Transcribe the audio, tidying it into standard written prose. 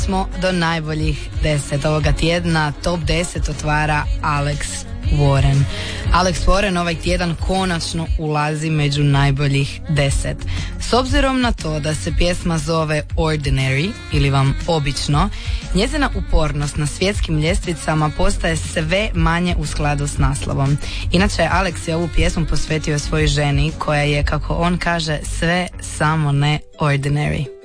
smo do najboljih 10 ovoga tjedna. Top 10 otvara Alex Warren. Alex Warren ovaj tjedan konačno ulazi među najboljih 10. S obzirom na to da se pjesma zove Ordinary ili vam obično, njezina upornost na svjetskim ljestvicama postaje sve manje u skladu s naslovom. Inače, Alex je ovu pjesmu posvetio svojoj ženi koja je, kako on kaže, sve samo ne ordinary.